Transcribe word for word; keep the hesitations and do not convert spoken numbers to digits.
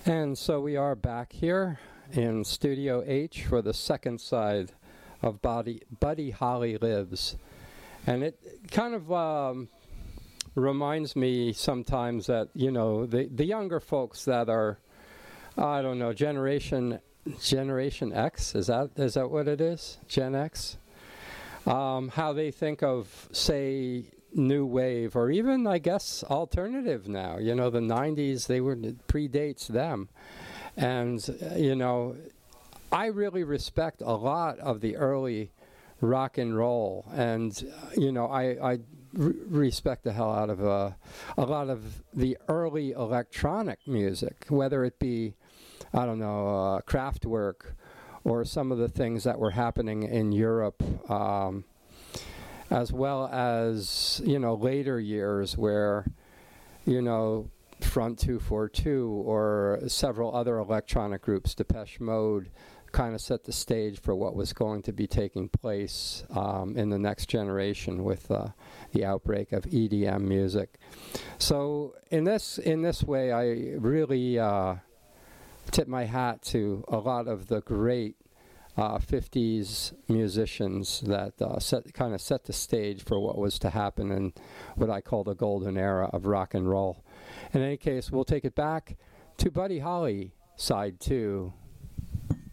And so we are back here in Studio H for the second side of Buddy, Buddy Holly Lives. And it kind of um, reminds me sometimes that, you know, the, the younger folks that are, I don't know, Generation Generation X, is that is that what it is? Gen X? Um, how they think of, say, new wave, or even, I guess, alternative now. You know, the nineties, they were, it predates them. And, uh, you know, I really respect a lot of the early rock and roll. And, uh, you know, I, I re- respect the hell out of uh, a lot of the early electronic music, whether it be, I don't know, uh, Kraftwerk, or some of the things that were happening in Europe, um, as well as, you know, later years where, you know, Front two forty-two or several other electronic groups, Depeche Mode, kind of set the stage for what was going to be taking place um, in the next generation with uh, the outbreak of E D M music. So in this in this way, I really uh, tip my hat to a lot of the great Uh, fifties musicians that uh, set, kind of set the stage for what was to happen in what I call the golden era of rock and roll. In any case, we'll take it back to Buddy Holly, side two.